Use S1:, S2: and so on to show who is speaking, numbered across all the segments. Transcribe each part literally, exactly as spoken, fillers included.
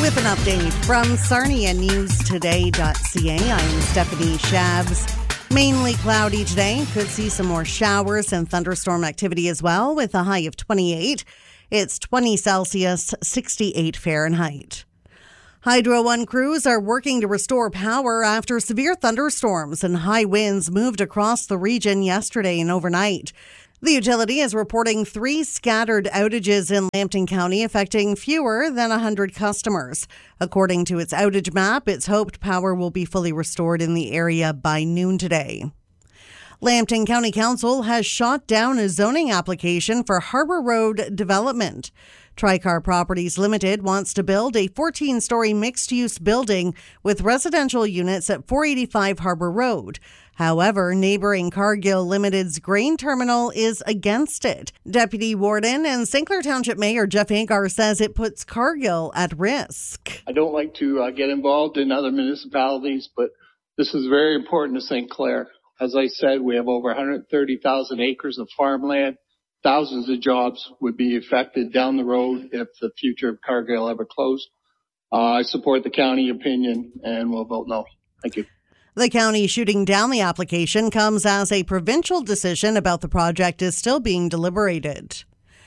S1: With an update from Sarnia News Today dot C A, I'm Stephanie Shabs. Mainly cloudy today. Could see some more showers and thunderstorm activity as well, with a high of twenty-eight. It's twenty Celsius, sixty-eight Fahrenheit. Hydro One crews are working to restore power after severe thunderstorms and high winds moved across the region yesterday and overnight. The utility is reporting three scattered outages in Lambton County, affecting fewer than one hundred customers. According to its outage map, it's hoped power will be fully restored in the area by noon today. Lambton County Council has shot down a zoning application for Harbour Road development. Tricar Properties Limited wants to build a fourteen-story mixed-use building with residential units at four eighty-five Harbour Road. However, neighboring Cargill Limited's grain terminal is against it. Deputy Warden and Saint Clair Township Mayor Jeff Agar says it puts Cargill at risk.
S2: I don't like to uh, get involved in other municipalities, but this is very important to Saint Clair. As I said, we have over one hundred thirty thousand acres of farmland. Thousands of jobs would be affected down the road if the future of Cargill ever closed. Uh, I support the county opinion and will vote no. Thank you.
S1: The county shooting down the application comes as a provincial decision about the project is still being deliberated.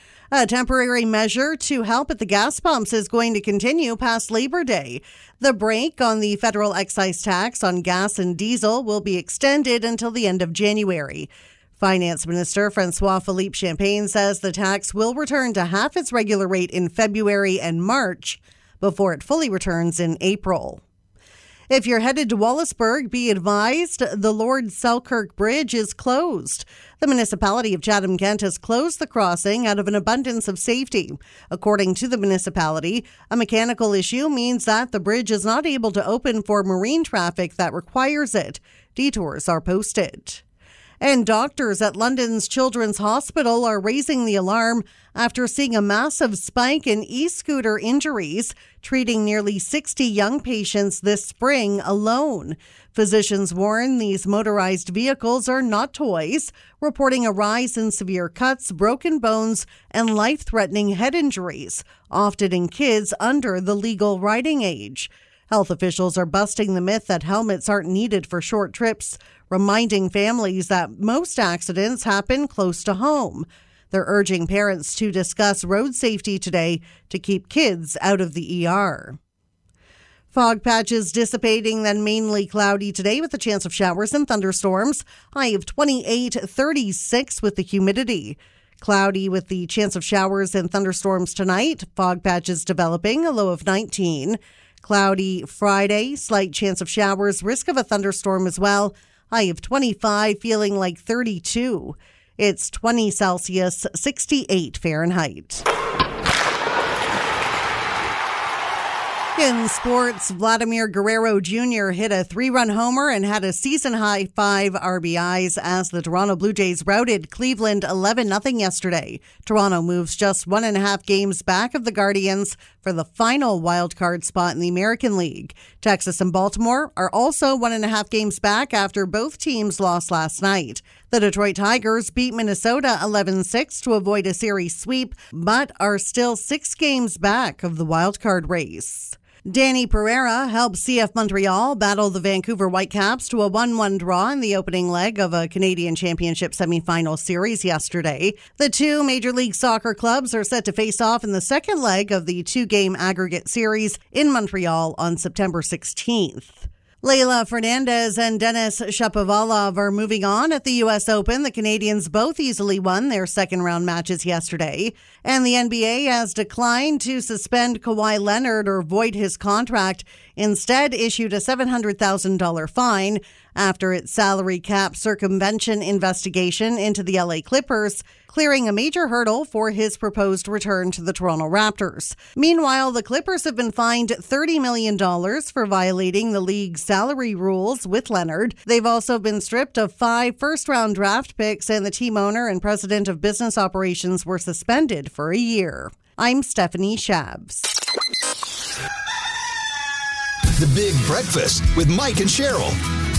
S1: A temporary measure to help at the gas pumps is going to continue past Labor Day. The break on the federal excise tax on gas and diesel will be extended until the end of January. Finance Minister Francois Philippe Champagne says the tax will return to half its regular rate in February and March before it fully returns in April. If you're headed to Wallaceburg, be advised the Lord Selkirk Bridge is closed. The municipality of Chatham-Kent has closed the crossing out of an abundance of safety. According to the municipality, a mechanical issue means that the bridge is not able to open for marine traffic that requires it. Detours are posted. And doctors at London's Children's Hospital are raising the alarm after seeing a massive spike in e-scooter injuries, treating nearly sixty young patients this spring alone. Physicians warn these motorized vehicles are not toys, reporting a rise in severe cuts, broken bones, and life-threatening head injuries, often in kids under the legal riding age. Health officials are busting the myth that helmets aren't needed for short trips, reminding families that most accidents happen close to home. They're urging parents to discuss road safety today to keep kids out of the E R. Fog patches dissipating, then mainly cloudy today with a chance of showers and thunderstorms. High of twenty-eight, thirty-six with the humidity. Cloudy with the chance of showers and thunderstorms tonight. Fog patches developing, a low of nineteen. Cloudy Friday, slight chance of showers, risk of a thunderstorm as well. High of twenty-five, feeling like thirty-two. It's twenty Celsius, sixty-eight Fahrenheit. In sports, Vladimir Guerrero Junior hit a three-run homer and had a season-high five R B Is as the Toronto Blue Jays routed Cleveland eleven nothing yesterday. Toronto moves just one and a half games back of the Guardians for the final wildcard spot in the American League. Texas and Baltimore are also one and a half games back after both teams lost last night. The Detroit Tigers beat Minnesota eleven six to avoid a series sweep, but are still six games back of the wildcard race. Danny Pereira helped C F Montreal battle the Vancouver Whitecaps to a one one draw in the opening leg of a Canadian Championship semifinal series yesterday. The two Major League Soccer clubs are set to face off in the second leg of the two-game aggregate series in Montreal on September sixteenth. Leylah Fernandez and Denis Shapovalov are moving on at the U S Open. The Canadians both easily won their second-round matches yesterday. And the N B A has declined to suspend Kawhi Leonard or void his contract, instead issued a seven hundred thousand dollars fine after its salary cap circumvention investigation into the L A Clippers, clearing a major hurdle for his proposed return to the Toronto Raptors. Meanwhile, the Clippers have been fined thirty million dollars for violating the league's salary rules with Leonard. They've also been stripped of five first-round draft picks, and the team owner and president of business operations were suspended for a year. I'm Stephanie Shabs.
S3: The Big Breakfast with Mike and Cheryl.